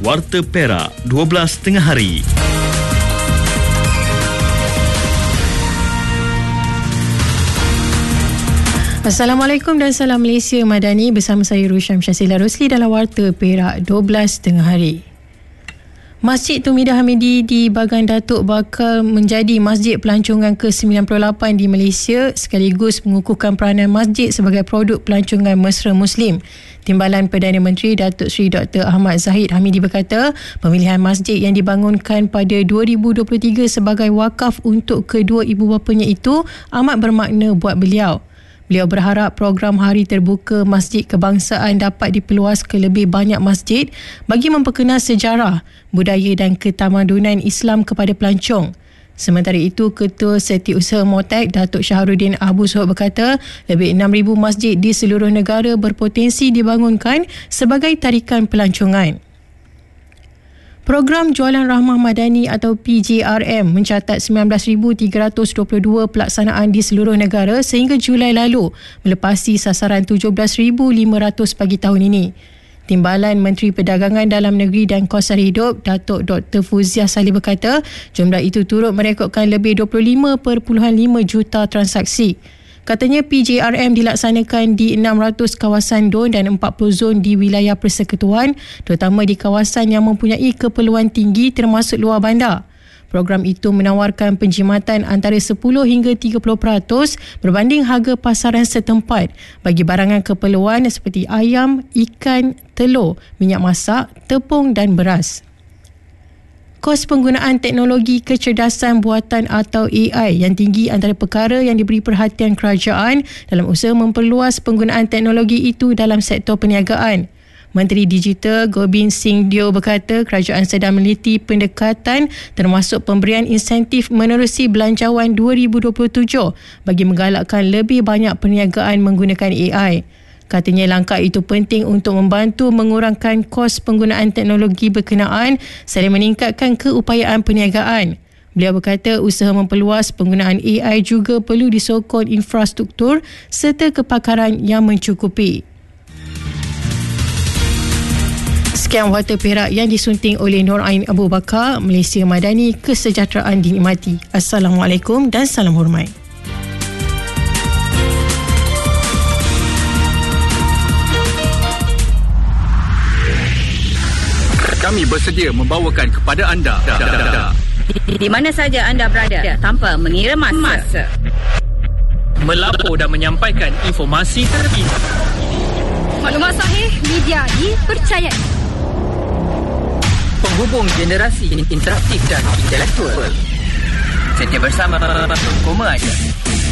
Warta Perak 12 tengah hari. Assalamualaikum dan salam Malaysia Madani, bersama saya Rusyam Syasila Rosli dalam Warta Perak 12 tengah hari. Masjid Tumidah Hamidi di Bagan Datuk bakal menjadi masjid pelancongan ke-98 di Malaysia sekaligus mengukuhkan peranan masjid sebagai produk pelancongan mesra Muslim. Timbalan Perdana Menteri Datuk Seri Dr. Ahmad Zahid Hamidi berkata, pemilihan masjid yang dibangunkan pada 2023 sebagai wakaf untuk kedua ibu bapanya itu amat bermakna buat beliau. Beliau berharap program Hari Terbuka Masjid Kebangsaan dapat diperluas ke lebih banyak masjid bagi memperkenal sejarah, budaya dan ketamadunan Islam kepada pelancong. Sementara itu, Ketua Setiausaha Motek Datuk Syahrudin Abu Suhud berkata, lebih 6,000 masjid di seluruh negara berpotensi dibangunkan sebagai tarikan pelancongan. Program Jualan Rahmah Madani atau PJRM mencatat 19,322 pelaksanaan di seluruh negara sehingga Julai lalu, melepasi sasaran 17,500 pagi tahun ini. Timbalan Menteri Perdagangan Dalam Negeri dan Kos Sara Hidup Datuk Dr. Fuziah Saleh berkata, jumlah itu turut merekodkan lebih 25.5 juta transaksi. Katanya PJRM dilaksanakan di 600 kawasan DON dan 40 zon di wilayah persekutuan, terutama di kawasan yang mempunyai keperluan tinggi termasuk luar bandar. Program itu menawarkan penjimatan antara 10 hingga 30% berbanding harga pasaran setempat bagi barangan keperluan seperti ayam, ikan, telur, minyak masak, tepung dan beras. Kos penggunaan teknologi kecerdasan buatan atau AI yang tinggi antara perkara yang diberi perhatian kerajaan dalam usaha memperluas penggunaan teknologi itu dalam sektor perniagaan. Menteri Digital Gobind Singh Deo berkata kerajaan sedang meneliti pendekatan termasuk pemberian insentif menerusi Belanjawan 2027 bagi menggalakkan lebih banyak perniagaan menggunakan AI. Katanya langkah itu penting untuk membantu mengurangkan kos penggunaan teknologi berkenaan selain meningkatkan keupayaan perniagaan. Beliau berkata usaha memperluas penggunaan AI juga perlu disokong infrastruktur serta kepakaran yang mencukupi. Sekian Warta Perak yang disunting oleh Nur Ain Abu Bakar. Malaysia Madani, kesejahteraan dinikmati. Assalamualaikum dan salam hormat. Kami bersedia membawakan kepada anda di mana saja anda berada tanpa mengira masa. Melapor dan menyampaikan informasi terkini. Maklumat sahih, media dipercayai. Penghubung generasi interaktif dan intelektual. Setia bersama Koma Aja.